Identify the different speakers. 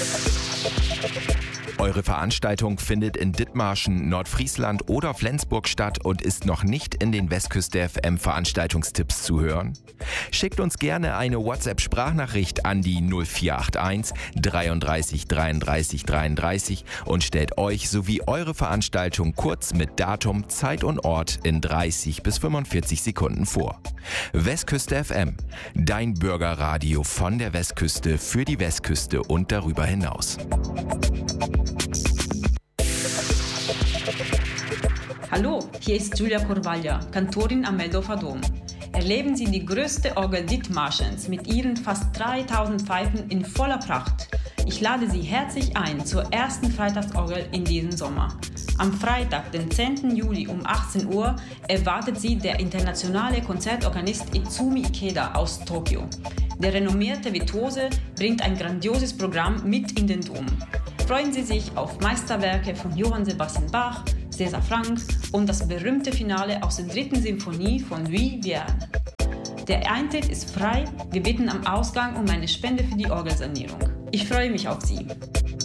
Speaker 1: Eure Veranstaltung findet in Dithmarschen, Nordfriesland oder Flensburg statt und ist noch nicht in den Westküste FM Veranstaltungstipps zu hören? Schickt uns gerne eine WhatsApp-Sprachnachricht an die 0481 33 33 33 und stellt euch sowie eure Veranstaltung kurz mit Datum, Zeit und Ort in 30 bis 45 Sekunden vor. Westküste FM, dein Bürgerradio von der Westküste für die Westküste und darüber hinaus.
Speaker 2: Hallo, hier ist Julia Corvaglia, Kantorin am Meldorfer Dom. Erleben Sie die größte Orgel Dithmarschens mit ihren fast 3000 Pfeifen in voller Pracht. Ich lade Sie herzlich ein zur ersten Freitagsorgel in diesem Sommer. Am Freitag, den 10. Juli um 18 Uhr, erwartet Sie der internationale Konzertorganist Izumi Ikeda aus Tokio. Der renommierte Virtuose bringt ein grandioses Programm mit in den Dom. Freuen Sie sich auf Meisterwerke von Johann Sebastian Bach, César Franck und das berühmte Finale aus der 3. Symphonie von Louis Vierne. Der Eintritt ist frei, wir bitten am Ausgang um eine Spende für die Orgelsanierung. Ich freue mich auf Sie.